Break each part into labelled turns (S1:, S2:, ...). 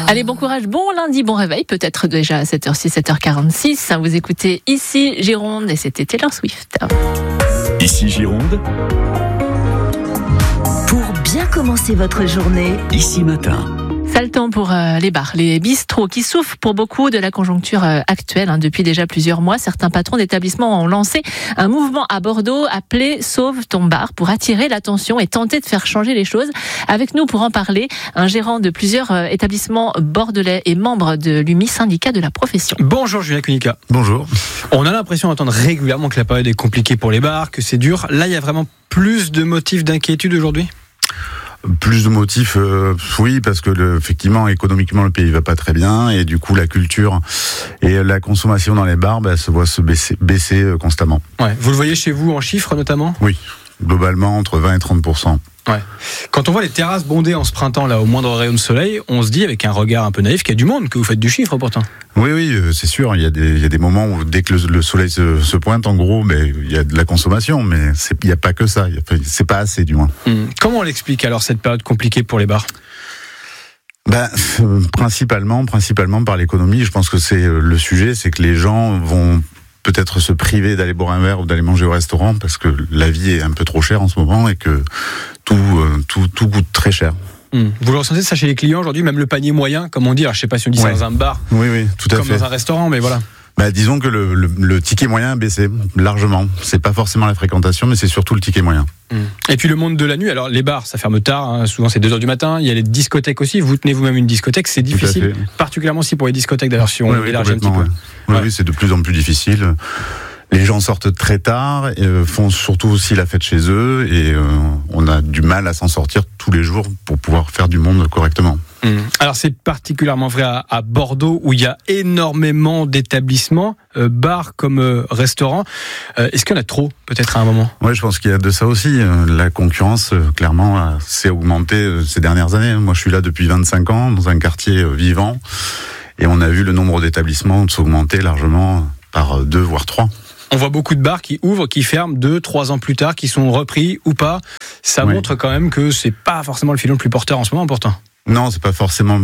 S1: Allez, bon courage, bon lundi, bon réveil, peut-être déjà à 7h06, 7h46. Vous écoutez ici Gironde et c'était Taylor Swift.
S2: Ici Gironde.
S3: Pour bien commencer votre journée,
S2: Ici Matin.
S1: Ça le temps pour les bars, les bistrots qui souffrent pour beaucoup de la conjoncture actuelle. Depuis déjà plusieurs mois, certains patrons d'établissements ont lancé un mouvement à Bordeaux appelé Sauve ton bar pour attirer l'attention et tenter de faire changer les choses. Avec nous pour en parler, un gérant de plusieurs établissements bordelais et membre de l'UMI, syndicat de la profession.
S4: Bonjour Julien Kunika.
S5: Bonjour.
S4: On a l'impression d'entendre régulièrement que la période est compliquée pour les bars, que c'est dur. Là, il y a vraiment plus de motifs d'inquiétude aujourd'hui ?
S5: Plus de motifs, oui, parce que effectivement, économiquement, le pays va pas très bien, et du coup, la culture et la consommation dans les bars se voient se baisser constamment.
S4: Ouais. Vous le voyez chez vous en chiffres notamment ?
S5: Oui, globalement entre 20 et 30%.
S4: Ouais. Quand on voit les terrasses bondées en ce printemps, là, au moindre rayon de soleil, on se dit avec un regard un peu naïf qu'il y a du monde, que vous faites du chiffre pourtant.
S5: Oui, c'est sûr. Il y a des moments où dès que le soleil se pointe, en gros, il y a de la consommation, mais il n'y a pas que ça. C'est pas assez, du moins.
S4: Comment on l'explique alors cette période compliquée pour les bars ?
S5: Principalement par l'économie. Je pense que c'est le sujet, c'est que les gens vont peut-être se priver d'aller boire un verre ou d'aller manger au restaurant parce que la vie est un peu trop chère en ce moment et que tout coûte très cher.
S4: Vous le ressentez ça chez les clients aujourd'hui, même le panier moyen, comme on dit. Alors, je sais pas si on dit ça dans un bar,
S5: oui, tout à fait.
S4: comme dans un restaurant, mais voilà.
S5: Disons que le ticket moyen a baissé largement. C'est pas forcément la fréquentation, mais c'est surtout le ticket moyen.
S4: Et puis le monde de la nuit, alors les bars, ça ferme tard, souvent c'est 2h du matin, il y a les discothèques aussi, vous tenez vous-même une discothèque, c'est difficile, particulièrement aussi pour les discothèques d'ailleurs, si on élargit un petit peu.
S5: Oui, c'est de plus en plus difficile. Les gens sortent très tard, font surtout aussi la fête chez eux, et on a du mal à s'en sortir tous les jours pour pouvoir faire du monde correctement.
S4: Alors c'est particulièrement vrai à Bordeaux où il y a énormément d'établissements, bars comme restaurants. Est-ce qu'il y en a trop peut-être à un moment ?
S5: Oui, je pense qu'il y a de ça aussi. La concurrence, clairement, s'est augmentée ces dernières années. Moi, je suis là depuis 25 ans, dans un quartier vivant, et on a vu le nombre d'établissements s'augmenter largement par 2 voire 3.
S4: On voit beaucoup de bars qui ouvrent, qui ferment 2-3 ans plus tard, qui sont repris ou pas. Ça montre quand même que c'est pas forcément le filon le plus porteur en ce moment pourtant.
S5: Non, c'est pas forcément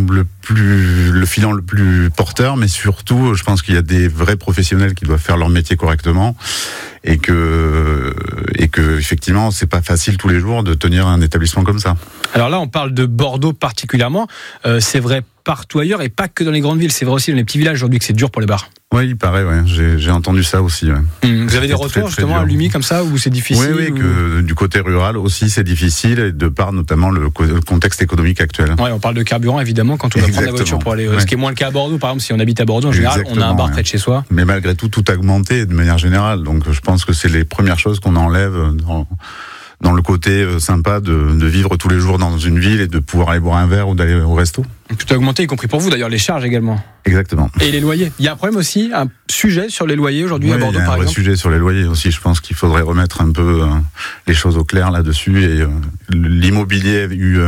S5: le filon le plus porteur, mais surtout, je pense qu'il y a des vrais professionnels qui doivent faire leur métier correctement et que effectivement, c'est pas facile tous les jours de tenir un établissement comme ça.
S4: Alors là, on parle de Bordeaux particulièrement. C'est vrai partout ailleurs et pas que dans les grandes villes. C'est vrai aussi dans les petits villages aujourd'hui que c'est dur pour les bars.
S5: Oui, il paraît, ouais. J'ai entendu ça aussi. Ouais.
S4: Vous avez des retours justement à l'UMI comme ça où c'est difficile ?
S5: Oui, que du côté rural aussi c'est difficile, et de par notamment le contexte économique actuel.
S4: Ouais, on parle de carburant évidemment quand on va prendre la voiture pour aller. Ce qui est moins le cas à Bordeaux, par exemple, si on habite à Bordeaux en général, on a un bar près de chez soi.
S5: Mais malgré tout a augmenté de manière générale. Donc je pense que c'est les premières choses qu'on enlève dans le côté sympa de vivre tous les jours dans une ville et de pouvoir aller boire un verre ou d'aller au resto.
S4: Tout a augmenté, y compris pour vous d'ailleurs, les charges également.
S5: Exactement.
S4: Et les loyers. Il y a un problème aussi, un sujet sur les loyers aujourd'hui à Bordeaux par exemple.
S5: Il y a un vrai sujet sur les loyers aussi. Je pense qu'il faudrait remettre un peu les choses au clair là-dessus. Et l'immobilier a eu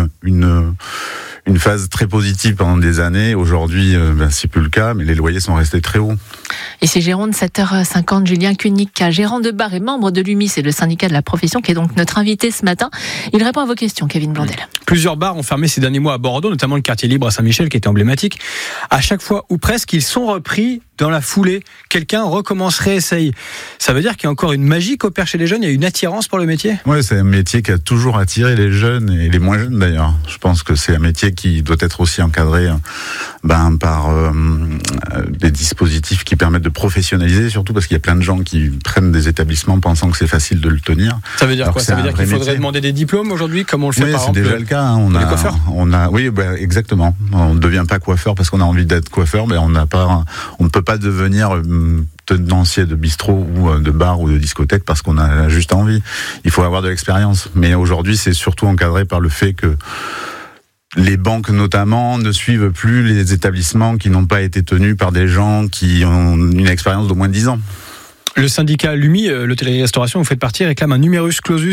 S5: une phase très positive pendant des années. Aujourd'hui, c'est plus le cas, mais les loyers sont restés très hauts.
S1: Et c'est Gironde, 7h50, Julien Kunika, gérant de bar et membre de l'UMI, c'est le syndicat de la profession qui est donc notre invité ce matin. Il répond à vos questions, Kevin Blondel.
S4: Plusieurs bars ont fermé ces derniers mois à Bordeaux, notamment le quartier libre à Saint-Michel qui était emblématique. À chaque fois, ou presque, ils sont repris dans la foulée. Quelqu'un recommence, réessaye. Ça veut dire qu'il y a encore une magie qui opère chez les jeunes, il y a une attirance pour le métier ?
S5: Oui, c'est un métier qui a toujours attiré les jeunes et les moins jeunes d'ailleurs. Je pense que c'est un métier qui doit être aussi encadré par des dispositifs qui permettent de professionnaliser, surtout parce qu'il y a plein de gens qui prennent des établissements pensant que c'est facile de le tenir.
S4: Ça veut dire quoi ? Ça veut dire qu'il faudrait demander des diplômes aujourd'hui, comme on le fait par exemple ?
S5: Oui, c'est déjà le cas.
S4: Les coiffeurs ?
S5: Oui, exactement. On ne devient pas coiffeur parce qu'on a envie d'être coiffeur, mais on ne peut pas devenir tenancier de bistrot ou de bar ou de discothèque parce qu'on a juste envie. Il faut avoir de l'expérience. Mais aujourd'hui, c'est surtout encadré par le fait que les banques notamment ne suivent plus les établissements qui n'ont pas été tenus par des gens qui ont une expérience d'au moins 10 ans.
S4: Le syndicat l'UMI, l'hôtellerie-restauration, vous faites partie, réclame un numerus clausus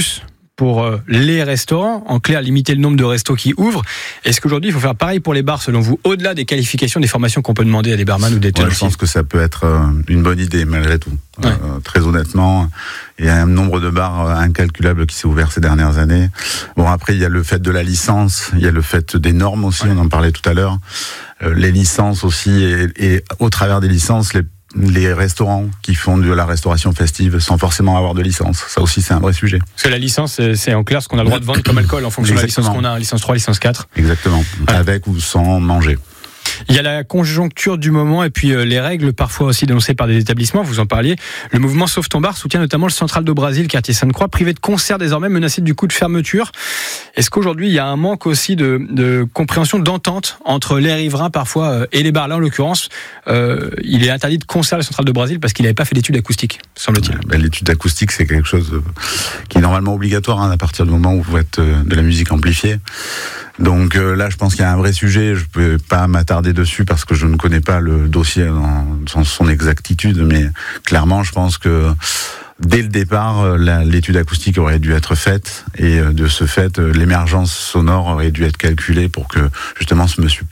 S4: pour les restaurants. En clair, limiter le nombre de restos qui ouvrent. Est-ce qu'aujourd'hui, il faut faire pareil pour les bars, selon vous, au-delà des qualifications, des formations qu'on peut demander à des barman ou des tenanciers?
S5: Je pense que ça peut être une bonne idée, malgré tout.
S4: Ouais.
S5: Très honnêtement, il y a un nombre de bars incalculable qui s'est ouvert ces dernières années. Bon, après, il y a le fait de la licence, il y a le fait des normes aussi, on en parlait tout à l'heure. Les licences aussi, et au travers des licences, les restaurants qui font de la restauration festive sans forcément avoir de licence. Ça aussi, c'est un vrai sujet.
S4: Parce que la licence, c'est en clair ce qu'on a le droit de vendre comme alcool en fonction de la licence qu'on a, licence 3, licence 4.
S5: Exactement.
S4: Ouais.
S5: Avec ou sans manger.
S4: Il y a la conjoncture du moment et puis les règles parfois aussi dénoncées par des établissements, vous en parliez. Le mouvement Sauve ton bar soutient notamment le Central do Brasil, quartier Sainte-Croix, privé de concert désormais, menacé du coup de fermeture. Est-ce qu'aujourd'hui il y a un manque aussi de compréhension, d'entente entre les riverains parfois et les bars? Là en l'occurrence, il est interdit de concert le Central do Brasil parce qu'il n'avait pas fait d'études acoustiques, semble-t-il.
S5: L'étude acoustique, c'est quelque chose qui est normalement obligatoire à partir du moment où vous faites de la musique amplifiée. Donc là, je pense qu'il y a un vrai sujet. Je peux pas m'attarder dessus parce que je ne connais pas le dossier dans son exactitude, mais clairement, je pense que dès le départ, l'étude acoustique aurait dû être faite et de ce fait, l'émergence sonore aurait dû être calculée pour que justement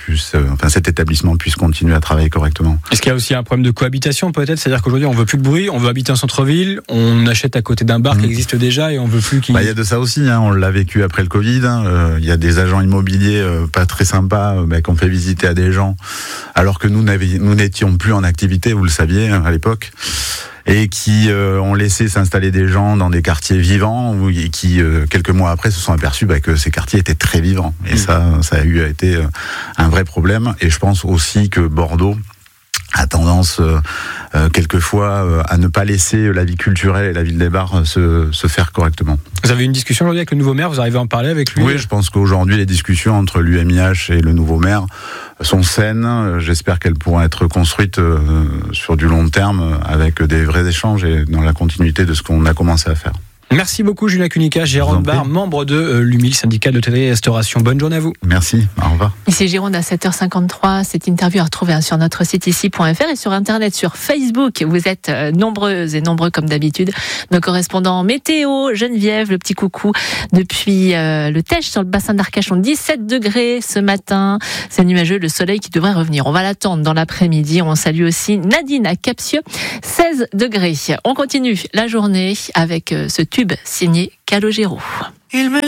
S5: cet établissement puisse continuer à travailler correctement.
S4: Est-ce qu'il y a aussi un problème de cohabitation peut-être? C'est-à-dire qu'aujourd'hui on veut plus de bruit, on veut habiter en centre-ville, on achète à côté d'un bar qui existe déjà et on veut plus qu'il...
S5: Il y a de ça aussi, on l'a vécu après le Covid. Il y a des agents immobiliers pas très sympas qu'on fait visiter à des gens alors que nous n'étions plus en activité, vous le saviez à l'époque. Et qui ont laissé s'installer des gens dans des quartiers vivants et qui, quelques mois après, se sont aperçus que ces quartiers étaient très vivants. Et ça a été un vrai problème. Et je pense aussi que Bordeaux a tendance quelquefois à ne pas laisser la vie culturelle et la ville des bars se faire correctement.
S4: Vous avez une discussion aujourd'hui avec le nouveau maire, vous arrivez à en parler avec lui?
S5: Oui, je pense qu'aujourd'hui les discussions entre l'UMIH et le nouveau maire sont saines. J'espère qu'elles pourront être construites sur du long terme avec des vrais échanges et dans la continuité de ce qu'on a commencé à faire.
S4: Merci beaucoup Julien Kunika, gérant de bar, membre de l'UMIL, syndicat d'hôtellerie et restauration. Bonne journée à vous.
S5: Merci, au revoir.
S1: Ici Gironde à 7h53, cette interview à retrouver sur notre site ici.fr et sur internet, sur Facebook. Vous êtes nombreuses et nombreux comme d'habitude. Nos correspondants météo, Geneviève, le petit coucou depuis le Tej sur le bassin d'Arcachon, 17 degrés ce matin. C'est nuageux, le soleil qui devrait revenir. On va l'attendre dans l'après-midi. On salue aussi Nadine à Capsieux, 16 degrés. On continue la journée avec ce tube signé Calogero.